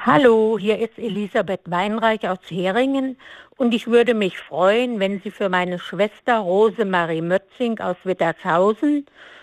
Hallo, hier ist Elisabeth Weinreich aus Heringen und ich würde mich freuen, wenn Sie für meine Schwester Rosemarie Mötzing aus Wittershausen